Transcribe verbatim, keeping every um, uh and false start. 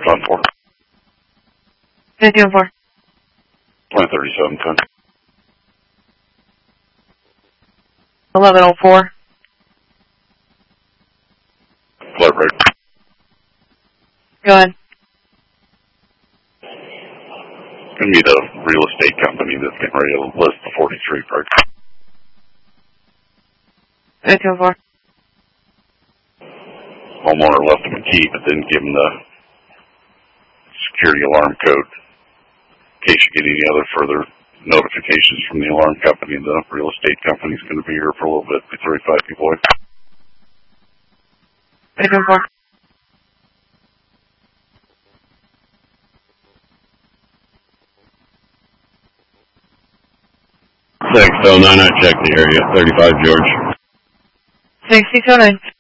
Con four. fifty on four. Plan thirty-seven, ten. eleven oh four. Flight rate. Go ahead. Gonna be the real estate company that's getting ready to list the forty-three part. fifty on four. Homeowner left him a key, but didn't give him the security alarm code. In case you get any other further notifications from the alarm company, the real estate company's going to be here for a little bit. Be thirty-five people. fifty on four. Thanks, Phil. nine nine, check the area. thirty-five, George. sixty-two nine.